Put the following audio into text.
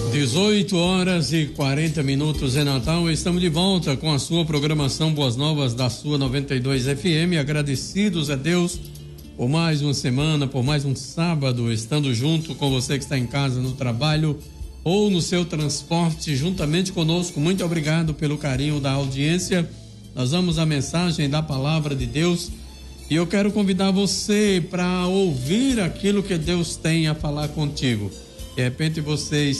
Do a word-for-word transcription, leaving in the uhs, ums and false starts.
dezoito horas e quarenta minutos em Natal, estamos de volta com a sua programação Boas Novas da sua noventa e dois F M, agradecidos a Deus por mais uma semana, por mais um sábado, estando junto com você que está em casa, no trabalho ou no seu transporte, juntamente conosco. Muito obrigado pelo carinho da audiência. Nós vamos à mensagem da palavra de Deus e eu quero convidar você para ouvir aquilo que Deus tem a falar contigo. De repente você